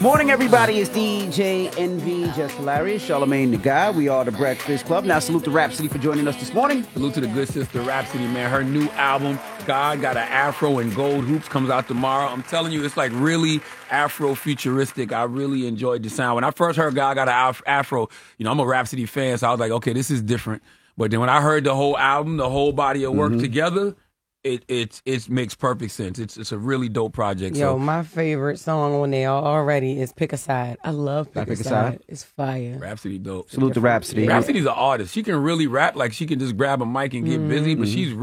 Morning, everybody. It's DJ NV, Just Hilarious, Charlamagne the Guy. We are the Breakfast Club. Now, salute to Rhapsody for joining us this morning. Salute to the good sister Rhapsody, man. Her new album, God Got an Afro and Gold Hoops, comes out tomorrow. I'm telling you, it's like really Afro-futuristic. I really enjoyed the sound. When I first heard God Got an Afro, I'm a Rhapsody fan, so I was like, okay, this is different. But then when I heard the whole album, the whole body of work together, it makes perfect sense. It's a really dope project. Yo, my favorite song on there already is Pick a Side. I love Pick a Side. It's fire. Rhapsody dope. Salute to Rhapsody. Rhapsody's an artist. She can really rap. Like, she can just grab a mic and get busy, but she's